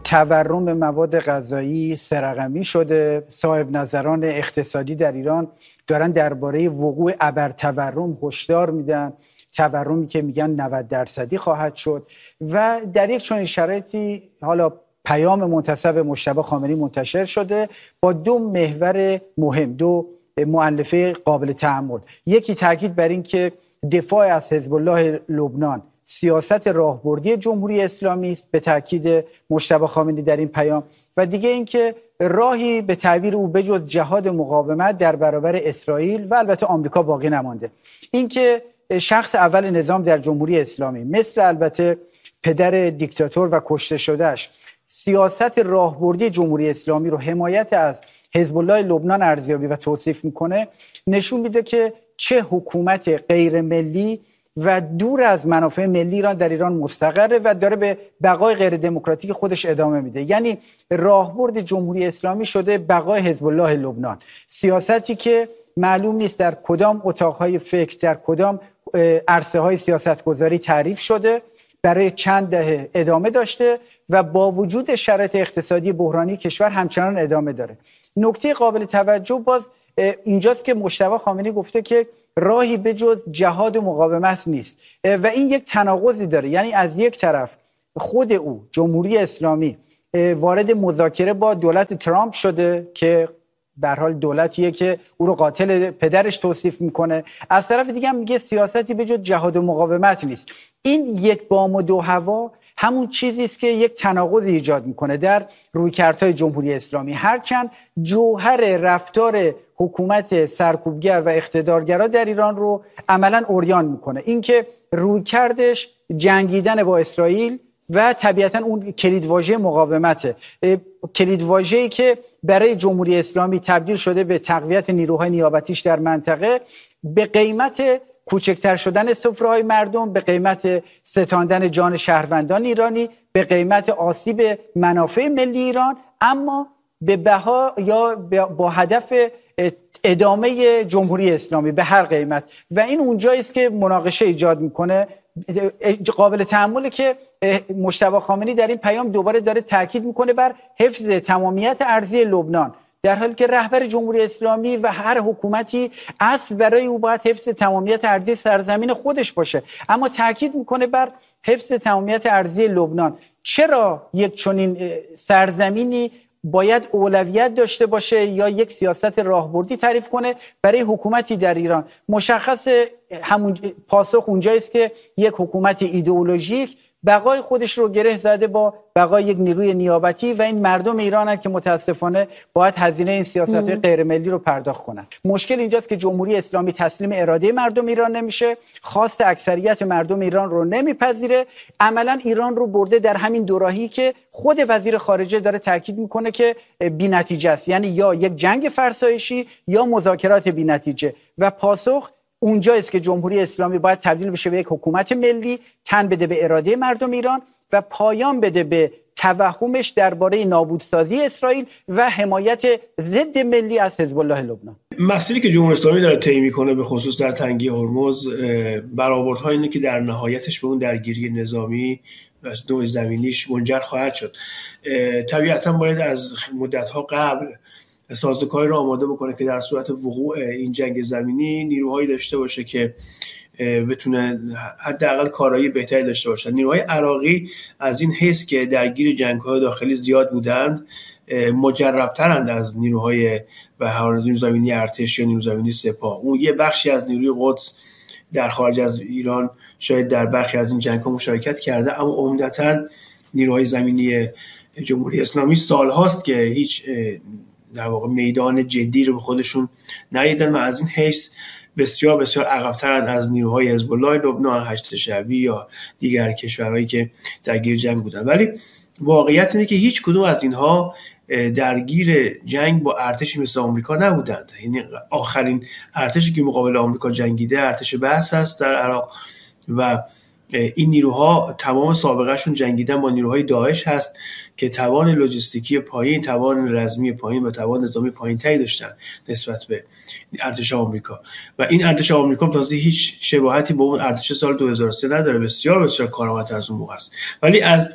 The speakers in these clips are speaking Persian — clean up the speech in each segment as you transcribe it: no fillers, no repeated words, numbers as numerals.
تورم مواد غذایی سه‌رقمی شده. صاحب نظران اقتصادی در ایران دارن درباره وقوع ابرتورم هشدار میدن، تورمی که میگن 90% خواهد شد. و در یک چنین شرایطی حالا پیام منتسب مجتبی خامنه‌ای منتشر شده با دو محور مهم، دو مؤلفه قابل تأمل. یکی تاکید بر این که دفاع از حزب الله لبنان سیاست راهبردی جمهوری اسلامی است، به تاکید مجتبی خامنه‌ای در این پیام، و دیگه اینکه راهی به تعبیر او بجز جهاد مقاومت در برابر اسرائیل و البته آمریکا باقی نمانده. اینکه شخص اول نظام در جمهوری اسلامی مثل البته پدر دیکتاتور و کشته شدهش سیاست راهبردی جمهوری اسلامی رو حمایت از حزب الله لبنان ارزیابی و توصیف میکنه، نشون میده که چه حکومت غیر ملی و دور از منافع ملی ایران در ایران مستقره و داره به بقای غیر دموکراتیک خودش ادامه میده. یعنی راهبرد جمهوری اسلامی شده بقای حزب الله لبنان، سیاستی که معلوم نیست در کدام اتاقهای فکر، در کدام عرصه های سیاستگذاری تعریف شده، برای چند دهه ادامه داشته و با وجود شرایط اقتصادی بحرانی کشور همچنان ادامه داره. نکته قابل توجه باز اینجاست که مجتبی خامنه‌ای گفته که راهی به جز جهاد و مقاومت نیست و این یک تناقضی داره. یعنی از یک طرف خود او جمهوری اسلامی وارد مذاکره با دولت ترامپ شده که به هر حال دولتیه که او رو قاتل پدرش توصیف میکنه، از طرف دیگه هم میگه سیاستی به جز جهاد و مقاومت نیست. این یک بام و دو هوا همون چیزی است که یک تناقض ایجاد میکنه در رویکردهای جمهوری اسلامی، هرچند جوهر رفتار حکومت سرکوبگر و اقتدارگرا در ایران رو عملاً عریان میکنه. اینکه رویکردش جنگیدن با اسرائیل و طبیعتاً اون کلیدواژه مقاومته، کلیدواژه‌ای که برای جمهوری اسلامی تبدیل شده به تقویت نیروهای نیابتیش در منطقه به قیمت کوچکتر شدن سفره‌های مردم، به قیمت ستاندن جان شهروندان ایرانی، به قیمت آسیب منافع ملی ایران، اما به بها یا با هدف ادامه جمهوری اسلامی به هر قیمت. و این اونجایی است که مناقشه ایجاد میکنه. قابل تأمله که مجتبی خامنه‌ای در این پیام دوباره داره تاکید میکنه بر حفظ تمامیت ارضی لبنان، در حالی که رهبر جمهوری اسلامی و هر حکومتی اصل برای او باید حفظ تمامیت ارضی سرزمین خودش باشه، اما تاکید میکنه بر حفظ تمامیت ارضی لبنان. چرا یک چنین سرزمینی باید اولویت داشته باشه یا یک سیاست راهبردی تعریف کنه برای حکومتی در ایران؟ مشخص همون پاسخ اونجایی است که یک حکومت ایدئولوژیک بقای خودش رو گره زده با بقای یک نیروی نیابتی و این مردم ایران هست که متاسفانه باید هزینه این سیاست‌های غیر ملی رو پرداخت کنن. مشکل اینجاست که جمهوری اسلامی تسلیم اراده مردم ایران نمیشه، خواست اکثریت مردم ایران رو نمیپذیره، عملاً ایران رو برده در همین دوراهی که خود وزیر خارجه داره تاکید میکنه که بی‌نتیجه است، یعنی یا یک جنگ فرسایشی یا مذاکرات بی‌نتیجه. و پاسخ اونجاییست که جمهوری اسلامی باید تبدیل بشه به یک حکومت ملی، تن بده به اراده مردم ایران و پایان بده به توهمش درباره نابودسازی اسرائیل و حمایت ضد ملی از حزب الله لبنان. مسیری که جمهوری اسلامی داره طی میکنه به خصوص در تنگی هرمز، برآوردها اینه که در نهایتش به اون درگیری نظامی و نوع زمینیش منجر خواهد شد. طبیعتاً باید از مدت‌ها قبل سازوکاری رو آماده بکنه که در صورت وقوع این جنگ زمینی نیروهایی داشته باشه که بتونه حداقل کارایی بهتری داشته باشه. نیروهای عراقی از این حیث که درگیر جنگ‌های داخلی زیاد بودند مجرب‌ترند از نیروهای به هر حال زمینی ارتش یا نیروی زمینی سپاه. اون یه بخشی از نیروی قدس در خارج از ایران شاید در برخی از این جنگ‌ها مشارکت کرده، اما عمدتاً نیروهای زمینی جمهوری اسلامی سال‌هاست که هیچ در واقع میدان جدی رو به خودشون ندیدن و از این حیث بسیار بسیار عقب‌ترن از نیروهای حزب الله لبنان، هشت شعبی یا دیگر کشورهایی که درگیر جنگ بودن. ولی واقعیت اینه که هیچ کدوم از اینها درگیر جنگ با ارتشی مثل آمریکا نبودند. یعنی آخرین ارتشی که مقابل آمریکا جنگیده ارتش بعث است در عراق و این نیروها تمام سابقهشون جنگیدن با نیروهای داعش هست که توان لوجستیکی پایین، توان رزمی پایین و توان نظامی پایین‌تری داشتن نسبت به ارتش آمریکا. و این ارتش آمریکا تازه هیچ شباهتی با اون ارتش سال 2003 نداره، بسیار بسیار کارآمد از اون موقع است. ولی از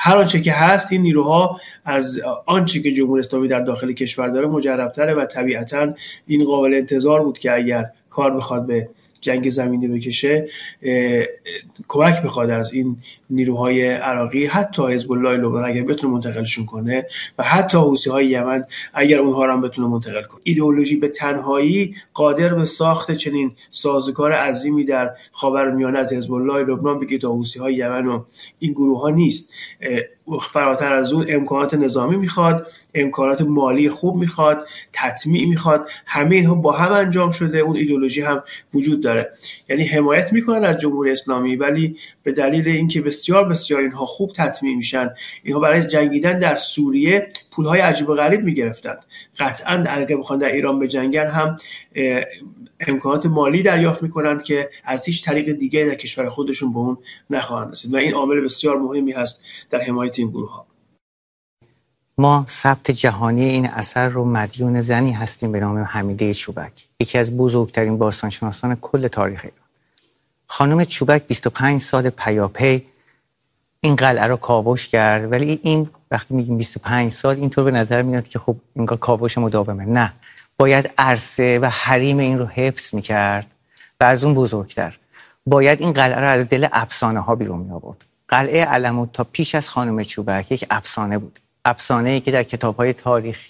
هر آنچه که هست این نیروها از آنچه که جمهوری اسلامی در داخل کشور داره مجرب‌تره و طبیعتاً این قابل انتظار بود که اگر کار بخواد به جنگ زمینی بکشه کمک بخواد از این نیروهای عراقی، حتی حزب الله لبنان اگر بتونه منتقلشون کنه و حتی حوثی‌های یمن اگر اونها رو هم بتونه منتقل کنه. ایدئولوژی به تنهایی قادر به ساخت چنین سازوکار عظیمی در خاورمیانه از حزب الله لبنان بگید تا حوثی‌های یمن و این گروه‌ها نیست. فراتر از اون امکانات نظامی میخواد، امکانات مالی خوب میخواد، تطمیع میخواد. همه اینها با هم انجام شده. اون ایدئولوژی هم وجود داره. یعنی حمایت میکنن از جمهوری اسلامی، ولی به دلیل اینکه بسیار بسیار اینها خوب تطمیع میشن، اینها برای جنگیدن در سوریه پولهای عجیب و غریب میگرفتن. قطعاً اگه بخوان در ایران بجنگن هم امکانات مالی دریافت میکنن که از هیچ طریق دیگه در کشور خودشون به اون نخواهند رسید و این عامل بسیار مهمی هست در حمایت این گروه ها. ما ثبت جهانی این اثر رو مدیون زنی هستیم به نام حمیده چوبک، یکی از بزرگترین باستانشناسان کل تاریخ ایران. خانم چوبک 25 سال پیاپی این قلعه رو کاوش کرد، ولی این وقتی میگیم 25 سال اینطور به نظر میاد که خب انگار کاوش مداومه. نه، باید عرصه و حریم این رو حفظ میکرد و از اون بزرگتر باید این قلعه رو از دل افسانه ها بیرون می آورد. قلعه علم‌الد تا پیش از خانم چوبک یک افسانه بود، افسانه‌ای که در کتاب‌های تاریخ